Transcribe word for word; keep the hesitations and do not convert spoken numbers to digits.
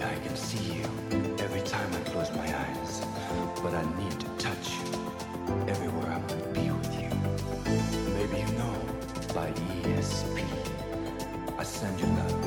I can see you every time I close my eyes, but I need to touch you everywhere I want to be with you. Maybe you know, by E S P, I send you love.